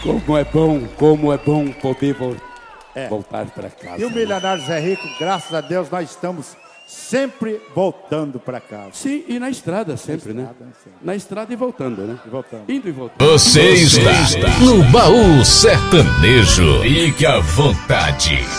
Como é bom poder voltar para casa. E o Milionário Zé Rico, graças a Deus, nós estamos sempre voltando para casa. Sim, e na estrada sempre, né? Na estrada e voltando, né? Indo e voltando. Você está no Baú Sertanejo. Fique à vontade.